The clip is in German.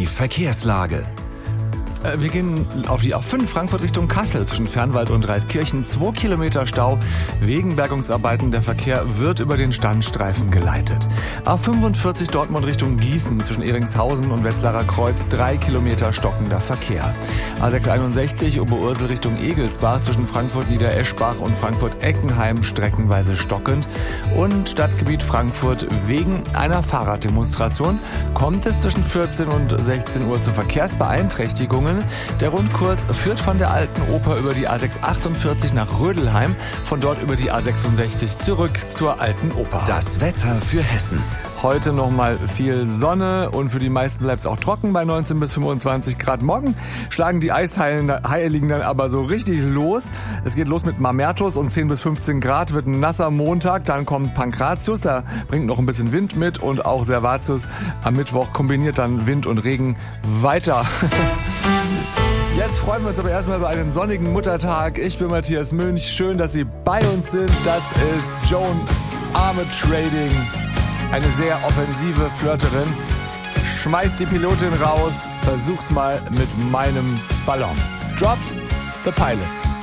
Die Verkehrslage. Wir gehen auf die A5 Frankfurt Richtung Kassel zwischen Fernwald und Reiskirchen. 2 Kilometer Stau wegen Bergungsarbeiten. Der Verkehr wird über den Standstreifen geleitet. A45 Dortmund Richtung Gießen zwischen Ehringshausen und Wetzlarer Kreuz. 3 Kilometer stockender Verkehr. A661 Oberursel Richtung Egelsbach zwischen Frankfurt Niedereschbach und Frankfurt Eckenheim streckenweise stockend. Und Stadtgebiet Frankfurt wegen einer Fahrraddemonstration kommt es zwischen 14 und 16 Uhr zu Verkehrsbeeinträchtigungen. Der Rundkurs führt von der Alten Oper über die A648 nach Rödelheim, von dort über die A66 zurück zur Alten Oper. Das Wetter für Hessen. Heute nochmal viel Sonne und für die meisten bleibt es auch trocken bei 19 bis 25 Grad. Morgen schlagen die Eisheiligen dann aber so richtig los. Es geht los mit Mamertus und 10 bis 15 Grad, wird ein nasser Montag. Dann kommt Pankratius, da bringt noch ein bisschen Wind mit, und auch Servatius am Mittwoch kombiniert dann Wind und Regen weiter. Jetzt freuen wir uns aber erstmal über einen sonnigen Muttertag. Ich bin Matthias Münch. Schön, dass Sie bei uns sind. Das ist Joan Armatrading. Eine sehr offensive Flirterin. Schmeiß die Pilotin raus. Versuch's mal mit meinem Ballon. Drop the pilot.